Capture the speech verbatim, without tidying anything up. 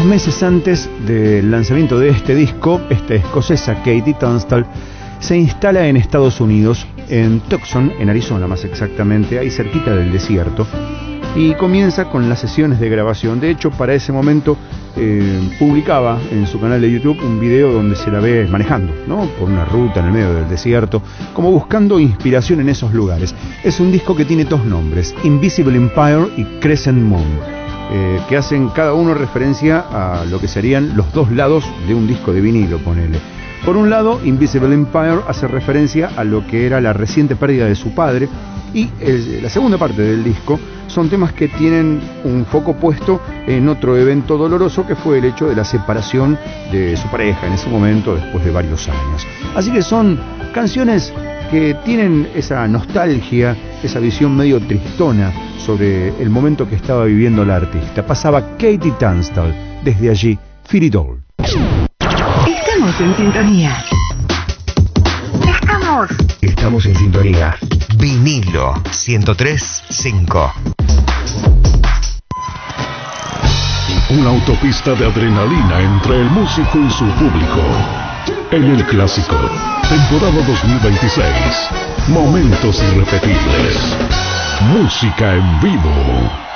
Unos meses antes del lanzamiento de este disco, esta escocesa Katie Tunstall se instala en Estados Unidos, en Tucson, en Arizona más exactamente, ahí cerquita del desierto, y comienza con las sesiones de grabación. De hecho, para ese momento eh, publicaba en su canal de YouTube un video donde se la ve manejando, ¿no?, por una ruta en el medio del desierto, como buscando inspiración en esos lugares. Es un disco que tiene dos nombres, Invisible Empire y Crescent Moon, eh, que hacen cada uno referencia a lo que serían los dos lados de un disco de vinilo, ponele. Por un lado, Invisible Empire hace referencia a lo que era la reciente pérdida de su padre, y el, la segunda parte del disco son temas que tienen un foco puesto en otro evento doloroso, que fue el hecho de la separación de su pareja en ese momento, después de varios años. Así que son canciones que tienen esa nostalgia, esa visión medio tristona sobre el momento que estaba viviendo la artista. Pasaba Katie Tunstall, desde allí, Feel It All. Estamos en sintonía. Estamos. Estamos en sintonía. Vinilo ciento tres punto cinco. Una autopista de adrenalina entre el músico y su público. En el Clásico, temporada dos mil veintiséis. Momentos irrepetibles. Música en vivo.